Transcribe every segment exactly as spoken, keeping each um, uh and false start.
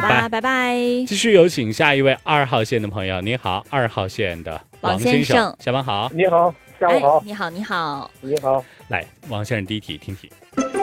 吧，拜拜。 继续有请下一位二号线的朋友。你好，二号线的王先生， 王先生下班好。 你好，下午好。 哎，你好，你好。 你好。 来，王先生第一题听题。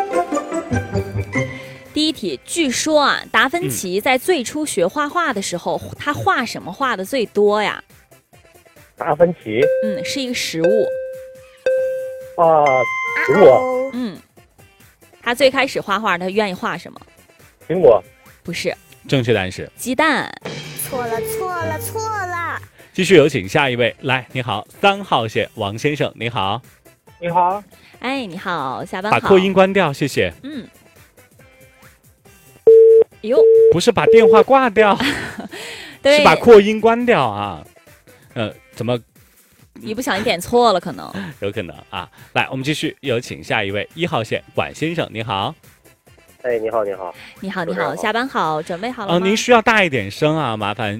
第一题，据说啊，达芬奇在最初学画画的时候，他画什么画的最多呀？ 达芬奇， 嗯，是一个食物。 啊，苹果。 嗯，他最开始画画，他愿意画什么？ 苹果。 不是。 正确答案是鸡蛋。 错了，错了，错了。 继续有请下一位。来，你好，三号线王先生，你好。 你好。 哎，你好，下班好。 把扩音关掉，谢谢。 嗯。哟， 不是把电话挂掉， 对， 是把扩音关掉啊。呃，怎么？ 一不小心点错了，可能有可能啊。来，我们继续有请下一位一号线管先生，你好。 哎，你好，你好。 你好，你好，下班好，准备好了吗？ 哦，您需要大一点声啊，麻烦。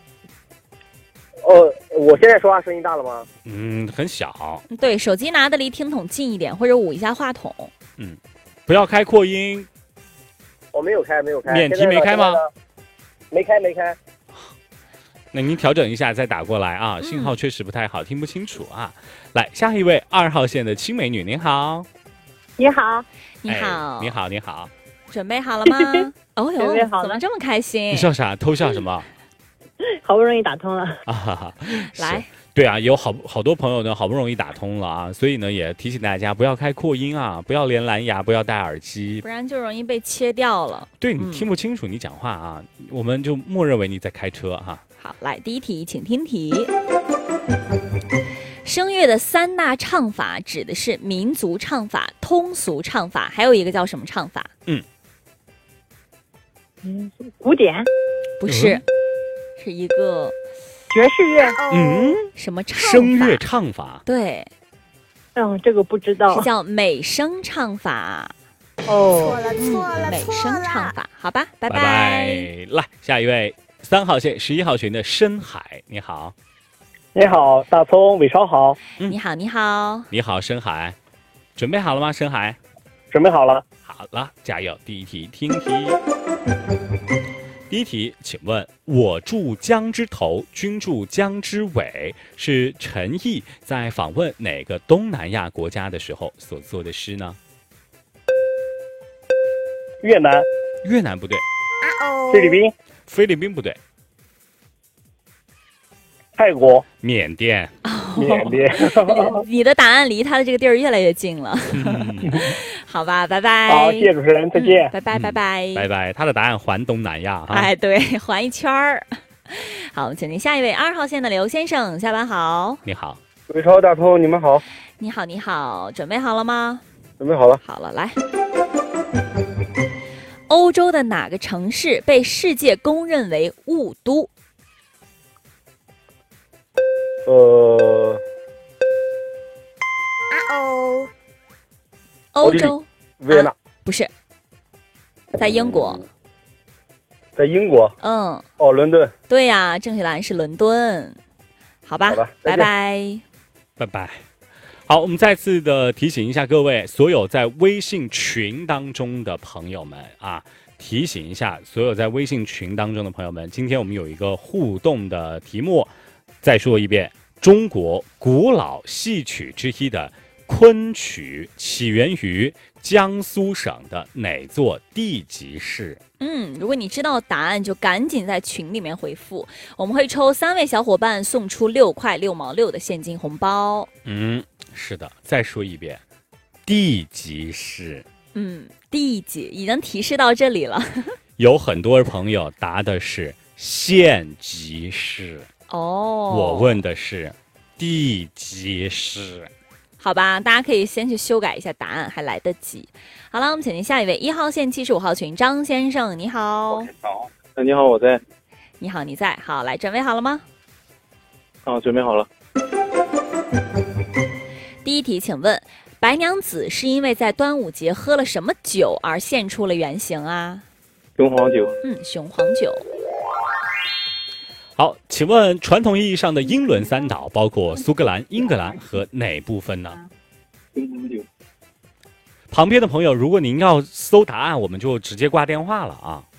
哦，我现在说话声音大了吗？ 嗯，很小。 对，手机拿的离听筒近一点，或者捂一下话筒。 嗯，不要开扩音。 我没有开，没有开。 免提没开吗？ 没开，没开。 那您调整一下再打过来啊，信号确实不太好，听不清楚啊。来，下一位二号线的青美女，您好。 你好， 你好， 你好，你好。 准备好了吗？哦哟， 准备好了， 怎么这么开心？ 你笑啥？偷笑什么？ 好不容易打通了啊哈哈！ 来， 对啊，有好好多朋友呢，好不容易打通了啊，所以呢，也提醒大家不要开扩音啊，不要连蓝牙，不要戴耳机， 不然就容易被切掉了。 对，你听不清楚你讲话啊，嗯、我们就默认为你在开车哈、啊。 好，来第一题，请听题。声乐的三大唱法指的是民族唱法、通俗唱法，还有一个叫什么唱法？ 嗯， 嗯，古典不是，嗯、是一个爵士乐。 嗯， 什么唱法？ 声乐唱法。 对， 嗯，这个不知道， 是叫美声唱法。 哦， 错了，错了，美声唱法。好吧，拜拜拜。来，下一位三号线十一号群的深海，你好。 你好，大葱，尾烧好。 嗯、你好，你好， 你好，深海，准备好了吗？深海， 准备好了。 好了，加油！第一题，听题。第一题，请问我住江之头，君住江之尾，是陈毅在访问哪个东南亚国家的时候所作的诗呢？ 越南。 越南不对。 菲律宾。 菲律宾不对。 泰国。 缅甸。 缅甸。 你的答案离他的这个地儿越来越近了。嗯、好吧，拜拜。 好，谢谢主持人，再见。 嗯、拜拜，拜拜、 嗯，拜拜。他的答案环东南亚。 哎，对，环一圈儿。好，我们请您下一位二号线的刘先生，下班好。 你好， 伟超大通，你们好。 你好，你好，准备好了吗？ 准备好了。 好了，来。欧洲的哪个城市被世界公认为雾都？ 呃， 啊哦， 欧洲， 维也纳、啊、 不是，在英国， 在英国， 嗯， 哦，伦敦， 对呀、啊，正确答案是伦敦，好吧， 好吧， 拜拜， 拜拜。好，我们再次的提醒一下各位，所有在微信群当中的朋友们啊，提醒一下所有在微信群当中的朋友们，今天我们有一个互动的题目。再说一遍，中国古老戏曲之一的昆曲起源于江苏省的哪座地级市？ 嗯，如果你知道答案，就赶紧在群里面回复，我们会抽三位小伙伴送出六块六毛六的现金红包。 嗯，是的，再说一遍，地级市。 嗯，地级已经提示到这里了。 有很多朋友答的是县级市。 哦， 我问的是地级市。 好吧，大家可以先去修改一下答案，还来得及。好了，我们请您下一位一号线七十五号群张先生，你好。 好，那你好，我在。 你好，你在。好，来，准备好了吗？ 好，准备好了。 第一题，请问白娘子是因为在端午节喝了什么酒而现出了原形啊？ 雄黄酒。 嗯，雄黄酒。 好，请问传统意义上的英伦三岛包括苏格兰、英格兰和哪部分呢？旁边的朋友，如果您要搜答案，我们就直接挂电话了啊。